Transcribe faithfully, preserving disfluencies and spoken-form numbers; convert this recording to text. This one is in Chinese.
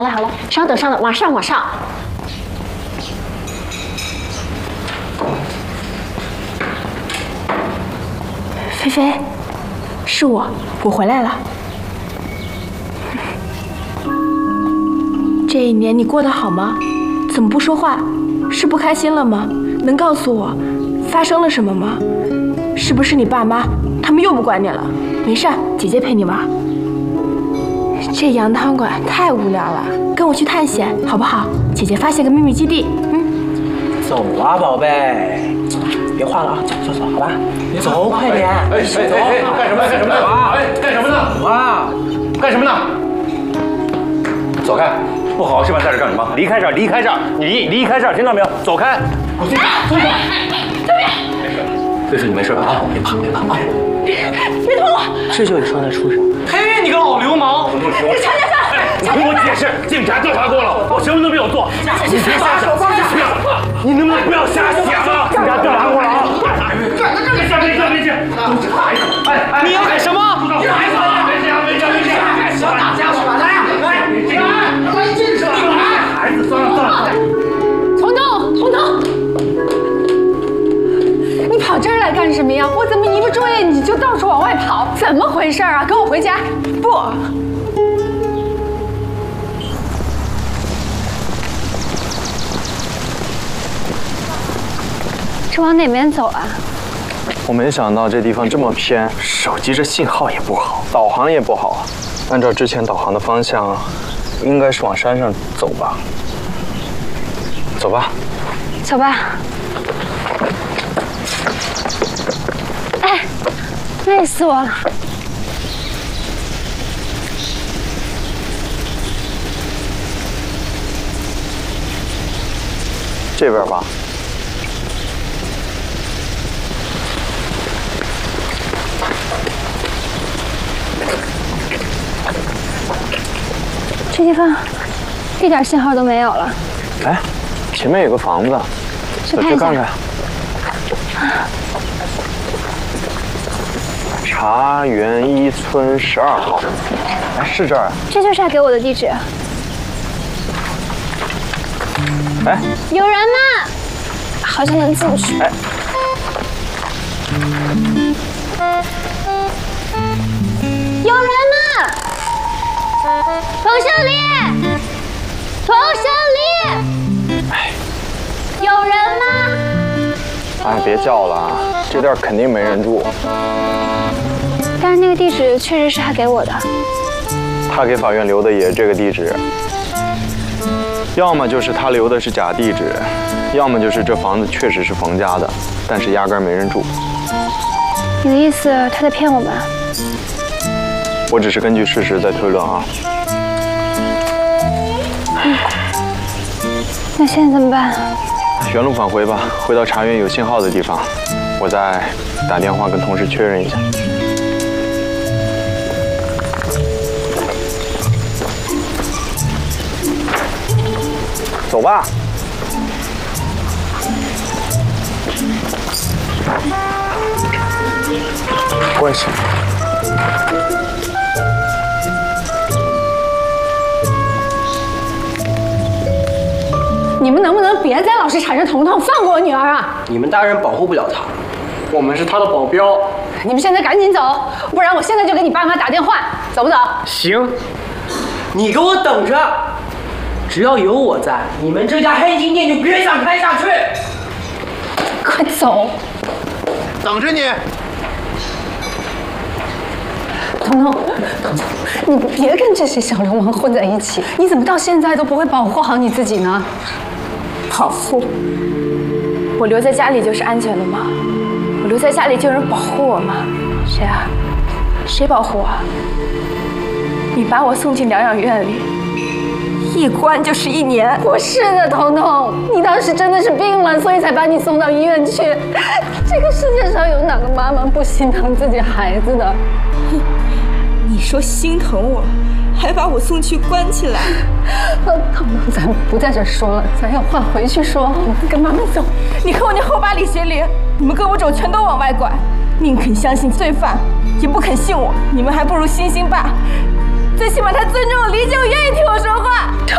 好了好了，稍等稍等，马上马上。菲菲，是我，我回来了。这一年你过得好吗？怎么不说话？是不开心了吗？能告诉我发生了什么吗？是不是你爸妈他们又不管你了？没事，姐姐陪你玩。这羊汤馆太无聊了，跟我去探险好不好？姐姐发现个秘密基地。嗯， 走啊，宝贝，别画了啊，走走走，好吧？走，快点！ 哎哎哎哎，干什么干什么呢？哎，干什么呢？ 走啊！ 干什么呢？走开！不好好吃饭，在这干什么？离开这儿，离开这儿！你离开这儿，听到没有？走开！走开！走开！ 这边。 菲菲，你没事吧？啊，别怕，别怕啊！ 别别动我！ 这就得说他出事。 嘿，你个老流氓！ 你瞧瞧瞧！ 你听我解释，警察调查过了，我什么都没有做。你别瞎想，不要！你能不能不要瞎想啊？警察调查过了啊！转到这里，别去，别去！都是孩子！哎哎， 你要干什么？ 孩子，没事没事没事！ 小打家伙，来呀！ 来，你这个，快进去吧！孩子，算了算了。 彤彤，彤彤。你跑这儿来干什么呀？我怎么一不注意你就到处往外跑？怎么回事啊？跟我回家！不， 是往哪边走啊？ 我没想到这地方这么偏，手机这信号也不好，导航也不好。按照之前导航的方向，应该是往山上走吧。走吧。 走吧。哎，累死我了。 这边吧。 这地方一点信号都没有了。 哎，前面有个房子，走去看看。茶园一村十二号，哎，是这儿啊？ 这就是他给我的地址。 哎， 有人吗？好像能进去。 哎， 有人吗？童胜利，童胜利， 哎， 有人吗？ 哎，别叫了啊，这地儿肯定没人住。 但是那个地址确实是他给我的。 他给法院留的也是这个地址，要么就是他留的是假地址，要么就是这房子确实是冯家的，但是压根儿没人住。 你的意思他在骗我们？ 我只是根据事实在推论啊。 嗯，那现在怎么办？ 原路返回吧，回到茶园有信号的地方，我再打电话跟同事确认一下。走吧。关系。 你们能不能别再老是缠着彤彤，放过我女儿啊！ 你们大人保护不了她， 我们是她的保镖。 你们现在赶紧走，不然我现在就给你爸妈打电话，走不走？ 行，你给我等着，只要有我在，你们这家黑金店就别想开下去。 快走！ 等着你。 彤彤，彤彤，你别跟这些小流氓混在一起！你怎么到现在都不会保护好你自己呢？ 保护？我留在家里就是安全的吗？我留在家里就有人保护我吗？谁啊？谁保护我？你把我送进疗养院里，一关就是一年。 不是的，彤彤，你当时真的是病了，所以才把你送到医院去。这个世界上有哪个妈妈不心疼自己孩子的？ 你说心疼我，还把我送去关起来。 彤彤，咱不在这说了，咱有话回去说。我们跟妈妈走。 你和我那后八里邪灵，你们胳膊肘全都往外拐，宁肯相信罪犯，也不肯信我。你们还不如星星爸，最起码他尊重我、理解我、愿意听我说话。